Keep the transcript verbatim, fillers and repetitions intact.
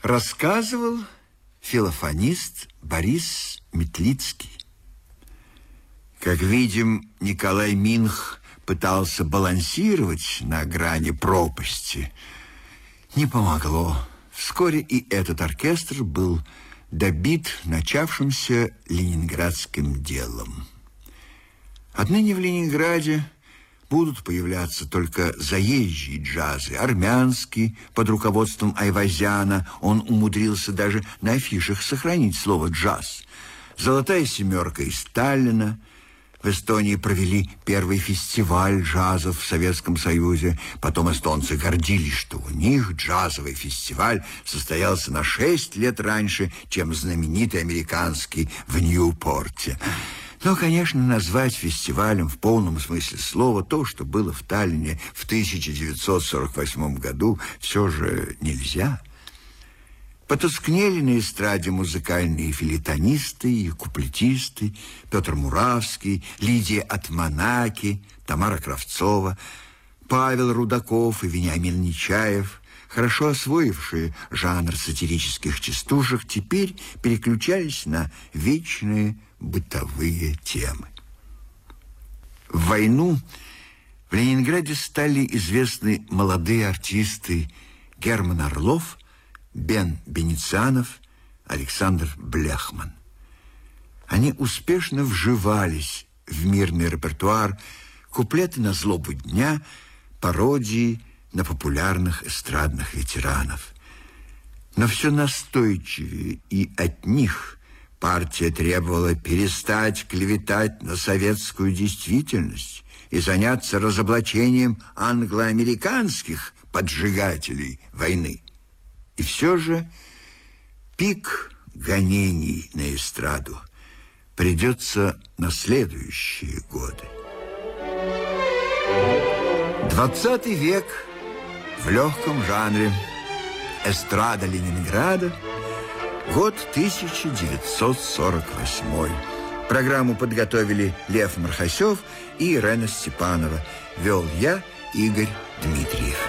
Рассказывал филофонист Борис Метлицкий. Как видим, Николай Минх пытался балансировать на грани пропасти. Не помогло. Вскоре и этот оркестр был добит начавшимся ленинградским делом. Отныне в Ленинграде будут появляться только заезжие джазы, армянский под руководством Айвазяна. Он умудрился даже на афишах сохранить слово «джаз». «Золотая семерка» из Сталина. В Эстонии провели первый фестиваль джазов в Советском Союзе. Потом эстонцы гордились, что у них джазовый фестиваль состоялся на шесть лет раньше, чем знаменитый американский в Ньюпорте. Но, конечно, назвать фестивалем в полном смысле слова то, что было в Таллине в тысяча девятьсот сорок восьмом году, все же нельзя. Потускнели на эстраде музыкальные филитонисты и куплетисты: Петр Муравский, Лидия Атманаки, Тамара Кравцова, Павел Рудаков и Вениамин Нечаев, хорошо освоившие жанр сатирических частушек, теперь переключались на вечные бытовые темы. В войну в Ленинграде стали известны молодые артисты Герман Орлов, Бен Беницанов, Александр Бляхман. Они успешно вживались в мирный репертуар, куплеты на злобу дня, пародии на популярных эстрадных ветеранов. Но все настойчивее и от них партия требовала перестать клеветать на советскую действительность и заняться разоблачением англо-американских поджигателей войны. И все же пик гонений на эстраду придется на следующие годы. Двадцатый век в легком жанре. Эстрада Ленинграда. Год тысяча девятьсот сорок восьмой. Программу подготовили Лев Мархасев и Ирена Степанова. Вел я, Игорь Дмитриев.